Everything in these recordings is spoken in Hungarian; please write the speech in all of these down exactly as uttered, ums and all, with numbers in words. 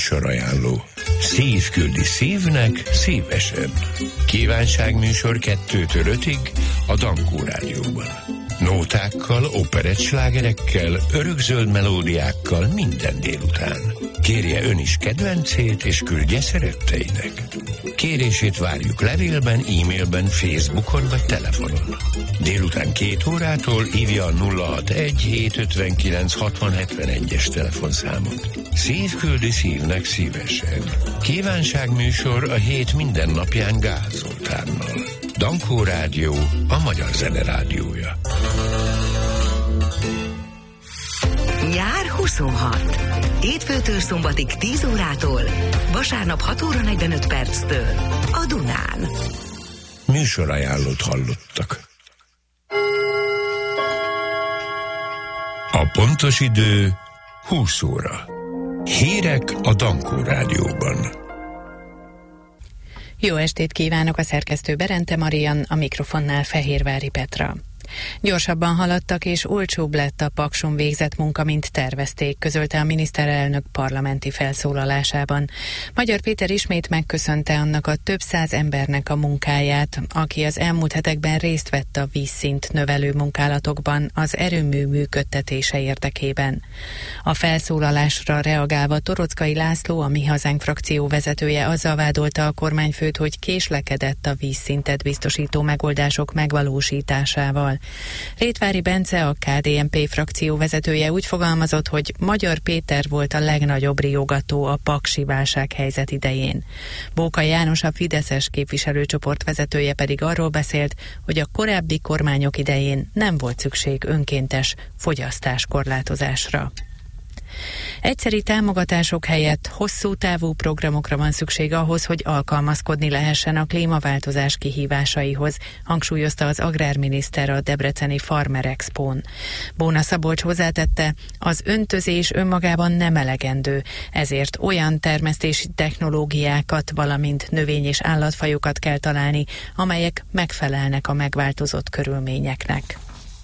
Műsorajánló. Szív küldi szívnek szívesen. Kívánságműsor kettőtől ötig a Dankó Rádióban. Nótákkal, operettslágerekkel, örökzöld melódiákkal minden délután. Kérje ön is kedvencét, és küldje szeretteinek. Kérését várjuk levélben, e-mailben, Facebookon vagy telefonon. Délután két órától hívja a nulla hatvanegy hétszázötvenkilenc hatvan hetvenegyes telefonszámot. Szív küldi szívnek szívesen. Kívánságműsor a hét minden napján Gál Zoltánnal. Dankó Rádió, a magyar zene rádiója. Nyár huszonhat. Hétfőtől szombatig tíz órától, vasárnap hat óra negyvenöt perctől a Dunán. Műsorajánlót hallottak. A pontos idő húsz óra. Hírek a Dankó Rádióban. Jó estét kívánok, a szerkesztő Berente Marian, a mikrofonnál Fehérvári Petra. Gyorsabban haladtak és olcsóbb lett a Pakson végzett munka, mint tervezték, közölte a miniszterelnök parlamenti felszólalásában. Magyar Péter ismét megköszönte annak a több száz embernek a munkáját, aki az elmúlt hetekben részt vett a vízszint növelő munkálatokban az erőmű működtetése érdekében. A felszólalásra reagálva Torockai László, a Mi Hazánk frakció vezetője azzal vádolta a kormányfőt, hogy késlekedett a vízszintet biztosító megoldások megvalósításával. Rétvári Bence, a ká dé en pé frakció vezetője úgy fogalmazott, hogy Magyar Péter volt a legnagyobb riogató a paksi válsághelyzet idején. Bóka János, a fideszes képviselőcsoport vezetője pedig arról beszélt, hogy a korábbi kormányok idején nem volt szükség önkéntes fogyasztáskorlátozásra. Egyszeri támogatások helyett hosszú távú programokra van szükség ahhoz, hogy alkalmazkodni lehessen a klímaváltozás kihívásaihoz, hangsúlyozta az agrárminiszter a debreceni Farmer Expón. Bóna Szabolcs hozzátette, az öntözés önmagában nem elegendő, ezért olyan termesztési technológiákat, valamint növény- és állatfajokat kell találni, amelyek megfelelnek a megváltozott körülményeknek.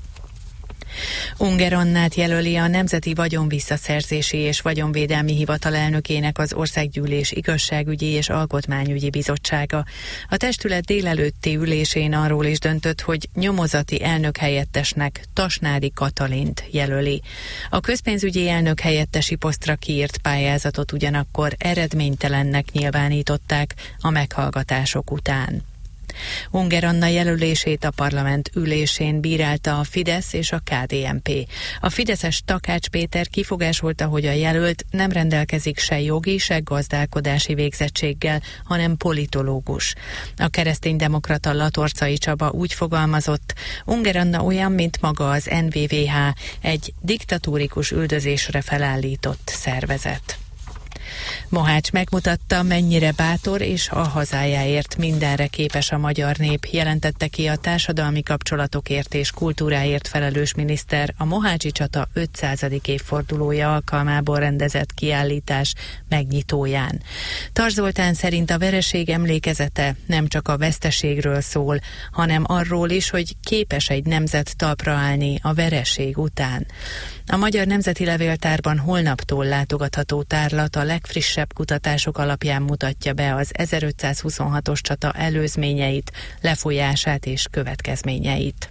Unger Annát jelöli a Nemzeti Vagyonvisszaszerzési és Vagyonvédelmi Hivatal elnökének az Országgyűlés Igazságügyi és Alkotmányügyi Bizottsága. A testület délelőtti ülésén arról is döntött, hogy nyomozati elnök helyettesnek Tasnádi Katalint jelöli. A közpénzügyi elnök helyettesi posztra kiírt pályázatot ugyanakkor eredménytelennek nyilvánították a meghallgatások után. Unger Anna jelölését a parlament ülésén bírálta a Fidesz és a ká dé en pé. A fideszes Takács Péter kifogásolta, hogy a jelölt nem rendelkezik se jogi, se gazdálkodási végzettséggel, hanem politológus. A kereszténydemokrata Latorcai Csaba úgy fogalmazott, Unger Anna olyan, mint maga az en vé vé há, egy diktatórikus üldözésre felállított szervezet. Mohács megmutatta, mennyire bátor és a hazájáért mindenre képes a magyar nép, jelentette ki a társadalmi kapcsolatokért és kultúráért felelős miniszter a Mohácsi csata ötszázadik évfordulója alkalmából rendezett kiállítás megnyitóján. Tar Zoltán szerint a vereség emlékezete nem csak a veszteségről szól, hanem arról is, hogy képes egy nemzet talpra állni a vereség után. A Magyar Nemzeti Levéltárban holnaptól látogatható tárlat a legfrissebb kutatások alapján mutatja be az ezerötszázhuszonhatos csata előzményeit, lefolyását és következményeit.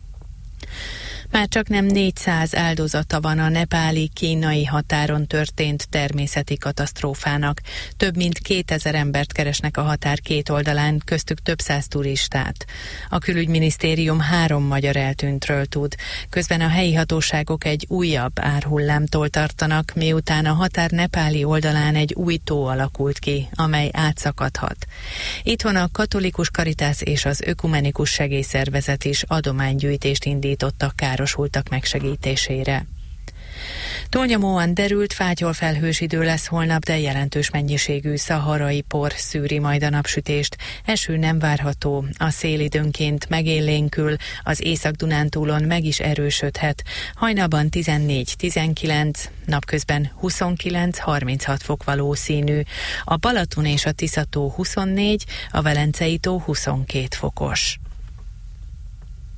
Már csak nem négyszáz áldozata van a nepáli-kínai határon történt természeti katasztrófának. Több mint kétezer embert keresnek a határ két oldalán, köztük több száz turistát. A külügyminisztérium három magyar eltűntről tud. Közben a helyi hatóságok egy újabb árhullámtól tartanak, miután a határ nepáli oldalán egy új tó alakult ki, amely átszakadhat. Itthon a Katolikus Karitász és az Ökumenikus Segélyszervezet is adománygyűjtést indítottak károsultak megsegítésére. Túlnyomóan derült, fátyolfelhős idő lesz holnap, de jelentős mennyiségű szaharai por szűri majd a napsütést. Eső nem várható, a szél időnként megélénkül, az Észak-Dunántúlon meg is erősödhet. Hajnalban tizennégy-tizenkilenc, napközben huszonkilenc-harminchat fok valószínű. A Balaton és a Tisza-tó huszonnégy, a Velencei tó huszonkét fokos.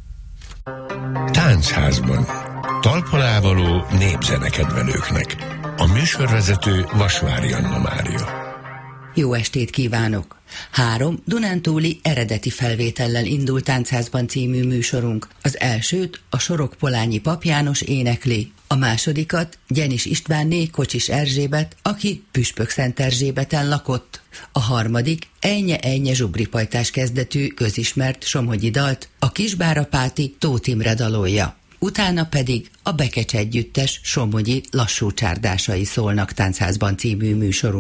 Táncházban talpon ávaló népzenekedvelőknek. A műsorvezető Vasvári Anna Mária. Jó estét kívánok! Három dunántúli eredeti felvétellel indult Táncházban című műsorunk. Az elsőt a Sorokpolányi Pap János énekli, a másodikat Gyenis Istvánné Kocsis Erzsébet, aki Püspökszent Erzsébeten lakott. A harmadik Ejnye Ejnye zsubripajtás kezdetű közismert somogyi dalt a Kisbárapáti Tóth Imre dalolja. Utána pedig a Bekecs együttes somogyi lassú csárdásai szólnak Táncházban című műsorunk.